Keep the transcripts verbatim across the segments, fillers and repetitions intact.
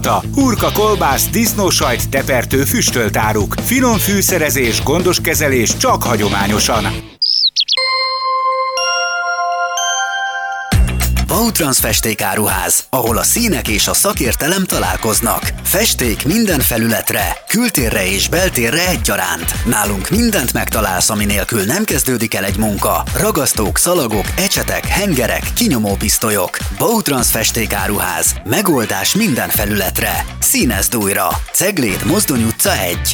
Hurka kolbász, disznósajt, tepertő, füstölt áruk. Finom fűszerezés, gondos kezelés, csak hagyományosan. Bautrans festékáruház, ahol a színek és a szakértelem találkoznak. Festék minden felületre, kültérre és beltérre egyaránt. Nálunk mindent megtalálsz, ami nélkül nem kezdődik el egy munka. Ragasztók, szalagok, ecsetek, hengerek, kinyomópisztolyok. Bautrans festékáruház. Megoldás minden felületre. Színezd újra. Cegléd, Mozdony utca egy.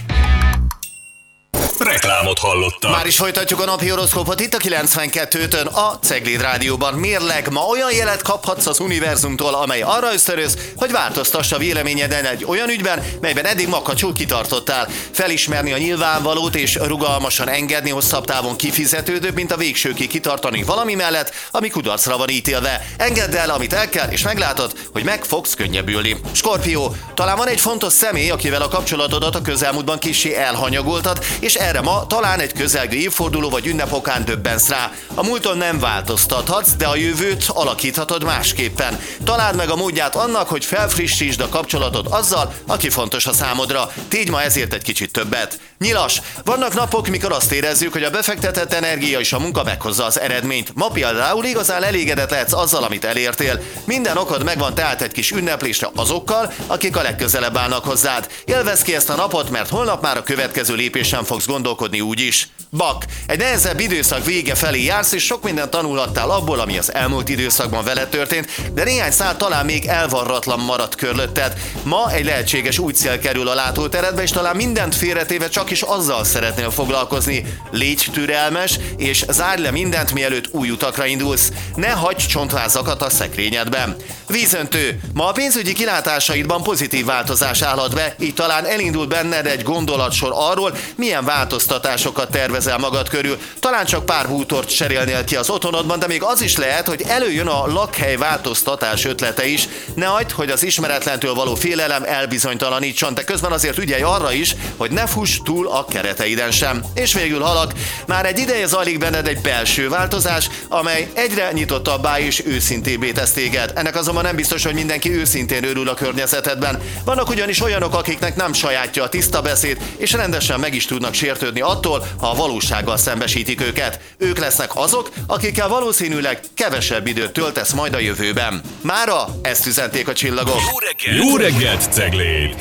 Reklámot hallottam. Már is folytatjuk a napi horoszkópot itt a kilencvenkettőtön a Cegléd Rádióban. Mérleg, ma olyan jelet kaphatsz az univerzumtól, amely arra ösztönöz, hogy változtass a véleményeden egy olyan ügyben, melyben eddig makacsul kitartottál. Felismerni a nyilvánvalót és rugalmasan engedni hosszabb távon kifizetődőbb, mint a végsőkig kitartani valami mellett, ami kudarcra van ítélve. Engedd el, amit el kell, és meglátod, hogy meg fogsz könnyebbülni. Skorpió, talán van egy fontos személy, akivel a kapcsolatodat a közelmúltban kissé elhanyagoltad, és erre ma talán egy közelgő évforduló vagy ünnepokán döbbensz rá. A múlton nem változtathatsz, de a jövőt alakíthatod másképpen. Találd meg a módját annak, hogy felfrissítsd a kapcsolatod azzal, aki fontos a számodra. Tégy ma ezért egy kicsit többet. Nyilas, vannak napok, mikor azt érezzük, hogy a befektetett energia és a munka meghozza az eredményt. Ma például igazán elégedett lehetsz azzal, amit elértél. Minden okod megvan tehát egy kis ünneplésre azokkal, akik a legközelebb állnak hozzád. Élvezd ki ezt a napot, mert holnap már a következő lépésen fogsz gondolkodni úgyis. Bak, egy nehezebb időszak vége felé jársz, és sok mindent tanulhattál abból, ami az elmúlt időszakban veled történt, de néhány szál talán még elvarratlan maradt körülötted. Ma egy lehetséges új cél kerül a látóteredbe, és talán mindent félretéve csak is azzal szeretnél foglalkozni. Légy türelmes, és zárj le mindent, mielőtt új utakra indulsz. Ne hagyj csontvázakat a szekrényedben. Vízöntő, ma a pénzügyi kilátásaidban pozitív változás állhat be, így talán elindul benned egy gondolatsor arról, milyen változtatásokat tervezel magad körül. Talán csak pár bútort cserélnél ki az otthonodban, de még az is lehet, hogy előjön a lakhely változtatás ötlete is. Ne hagyd, hogy az ismeretlentől való félelem elbizonytalanítson, de közben azért ügyelj arra is, hogy ne fuss túl a kereteiden sem. És végül halak, már egy ideje zajlik benned egy belső változás, amely egyre nyitottabbá és őszintébbé tesz téged. Ennek azonban nem biztos, hogy mindenki őszintén örül a környezetedben. Vannak ugyanis olyanok, akiknek nem sajátja a tiszta beszéd, és rendesen meg is tudnak sértődni attól, ha a valósággal szembesítik őket. Ők lesznek azok, akikkel valószínűleg kevesebb időt töltesz majd a jövőben. Mára ezt üzenték a csillagok. Jó reggelt, Jó reggelt Cegléd!